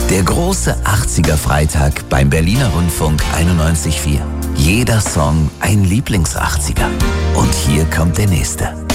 Der große 80er-Freitag beim Berliner Rundfunk 91.4. Jeder Song ein Lieblings-80er. Und hier kommt der nächste.